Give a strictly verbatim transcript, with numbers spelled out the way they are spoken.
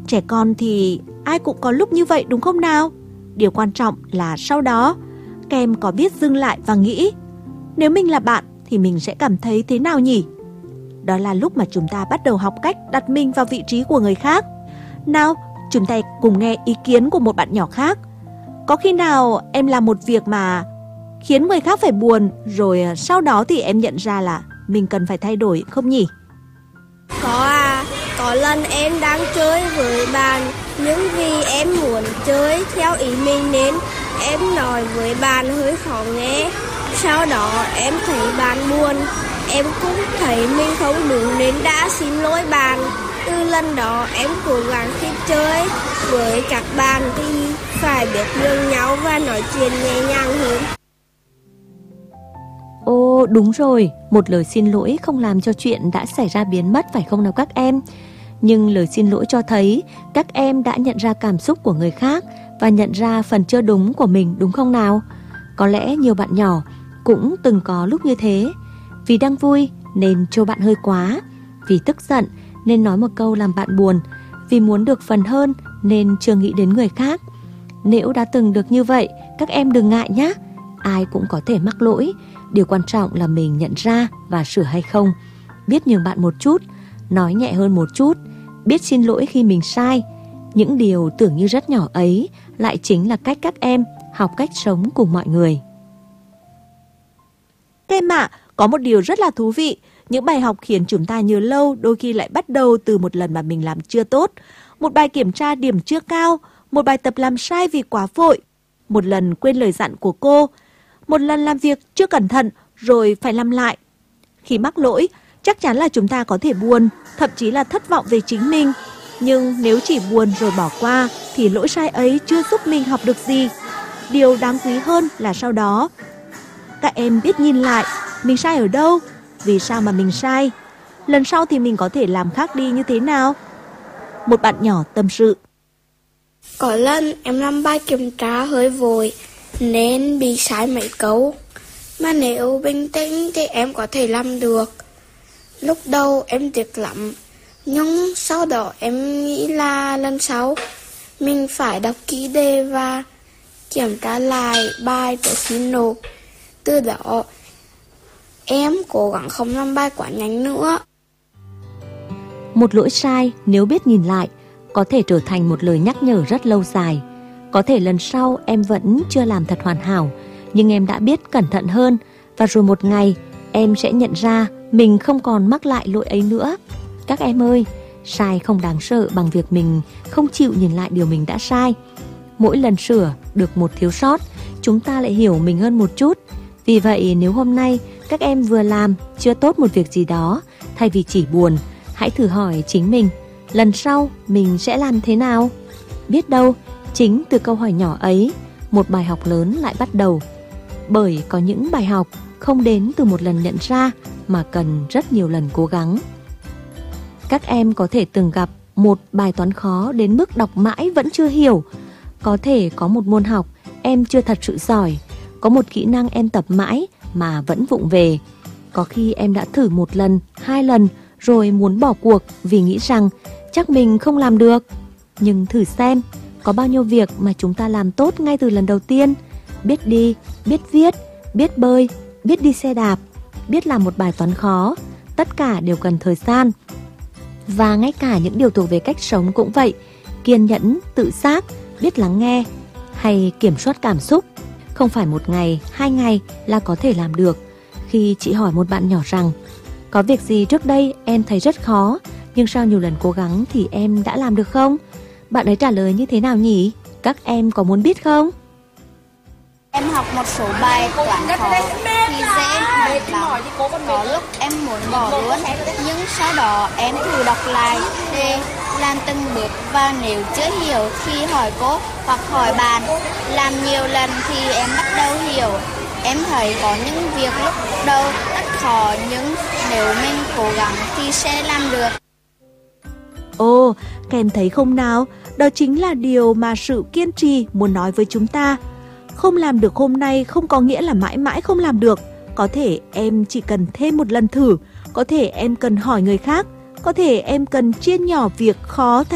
Trẻ con thì ai cũng có lúc như vậy đúng không nào? Điều quan trọng là sau đó các em có biết dừng lại và nghĩ, nếu mình là bạn thì mình sẽ cảm thấy thế nào nhỉ? Đó là lúc mà chúng ta bắt đầu học cách đặt mình vào vị trí của người khác. Nào, chúng ta cùng nghe ý kiến của một bạn nhỏ khác. Có khi nào em làm một việc mà khiến người khác phải buồn, rồi sau đó thì em nhận ra là mình cần phải thay đổi không nhỉ? Có à, có lần em đang chơi với bạn, nhưng vì em muốn chơi theo ý mình nên em nói với bạn hơi khó nghe. Sau đó em thấy bạn buồn, em cũng thấy mình không đúng nên đã xin lỗi bạn. Từ lần đó em cố gắng khi chơi với các bạn thì phải biết nhường nhau và nói chuyện nhẹ nhàng hơn. Ồ đúng rồi, một lời xin lỗi không làm cho chuyện đã xảy ra biến mất phải không nào các em? Nhưng lời xin lỗi cho thấy các em đã nhận ra cảm xúc của người khác và nhận ra phần chưa đúng của mình đúng không nào? Có lẽ nhiều bạn nhỏ cũng từng có lúc như thế. Vì đang vui nên trêu bạn hơi quá, vì tức giận nên nói một câu làm bạn buồn, vì muốn được phần hơn nên chưa nghĩ đến người khác. Nếu đã từng được như vậy, các em đừng ngại nhé. Ai cũng có thể mắc lỗi. Điều quan trọng là mình nhận ra và sửa hay không. Biết nhường bạn một chút, nói nhẹ hơn một chút, biết xin lỗi khi mình sai. Những điều tưởng như rất nhỏ ấy lại chính là cách các em học cách sống cùng mọi người. Các em ạ, có một điều rất là thú vị. Những bài học khiến chúng ta nhớ lâu đôi khi lại bắt đầu từ một lần mà mình làm chưa tốt, một bài kiểm tra điểm chưa cao, một bài tập làm sai vì quá vội, một lần quên lời dặn của cô, một lần làm việc chưa cẩn thận rồi phải làm lại. Khi mắc lỗi, chắc chắn là chúng ta có thể buồn, thậm chí là thất vọng về chính mình. Nhưng nếu chỉ buồn rồi bỏ qua thì lỗi sai ấy chưa giúp mình học được gì. Điều đáng quý hơn là sau đó các em biết nhìn lại mình sai ở đâu, vì sao mà mình sai, lần sau thì mình có thể làm khác đi như thế nào. Một bạn nhỏ tâm sự. Có lần em làm bài kiểm tra hơi vội nên bị sai mấy câu, mà nếu bình tĩnh thì em có thể làm được. Lúc đầu em tiếc lắm, nhưng sau đó em nghĩ là lần sau mình phải đọc kỹ đề và kiểm tra lại bài trước khi nộp. Từ đó em cố gắng không làm bài quá nhanh nữa. Một lỗi sai nếu biết nhìn lại có thể trở thành một lời nhắc nhở rất lâu dài. Có thể lần sau em vẫn chưa làm thật hoàn hảo, nhưng em đã biết cẩn thận hơn, và rồi một ngày em sẽ nhận ra mình không còn mắc lại lỗi ấy nữa. Các em ơi, sai không đáng sợ bằng việc mình không chịu nhìn lại điều mình đã sai. Mỗi lần sửa được một thiếu sót, chúng ta lại hiểu mình hơn một chút. Vì vậy nếu hôm nay các em vừa làm chưa tốt một việc gì đó, thay vì chỉ buồn, hãy thử hỏi chính mình, lần sau mình sẽ làm thế nào? Biết đâu, chính từ câu hỏi nhỏ ấy, một bài học lớn lại bắt đầu. Bởi có những bài học không đến từ một lần nhận ra mà cần rất nhiều lần cố gắng. Các em có thể từng gặp một bài toán khó đến mức đọc mãi vẫn chưa hiểu. Có thể có một môn học em chưa thật sự giỏi, có một kỹ năng em tập mãi mà vẫn vụng về. Có khi em đã thử một lần, hai lần rồi muốn bỏ cuộc vì nghĩ rằng chắc mình không làm được. Nhưng thử xem, có bao nhiêu việc mà chúng ta làm tốt ngay từ lần đầu tiên. Biết đi, biết viết, biết bơi, biết đi xe đạp, biết làm một bài toán khó. Tất cả đều cần thời gian. Và ngay cả những điều thuộc về cách sống cũng vậy. Kiên nhẫn, tự giác, biết lắng nghe hay kiểm soát cảm xúc. Không phải một ngày, hai ngày là có thể làm được. Khi chị hỏi một bạn nhỏ rằng có việc gì trước đây em thấy rất khó, nhưng sau nhiều lần cố gắng thì em đã làm được không? Bạn ấy trả lời như thế nào nhỉ? Các em có muốn biết không? Em học một số bài toán khó thì dễ lắm. Có lúc em muốn bỏ luôn, nhưng sau đó em thử đọc lại để làm từng bước, và nếu chưa hiểu thì hỏi cô hoặc hỏi bạn. Làm nhiều lần thì em bắt đầu hiểu. Em thấy có những việc lúc đầu rất khó, nhưng nếu mình cố gắng thì sẽ làm được. Ồ, các em thấy không nào? Đó chính là điều mà sự kiên trì muốn nói với chúng ta. Không làm được hôm nay không có nghĩa là mãi mãi không làm được. Có thể em chỉ cần thêm một lần thử, có thể em cần hỏi người khác, có thể em cần chia nhỏ việc khó thành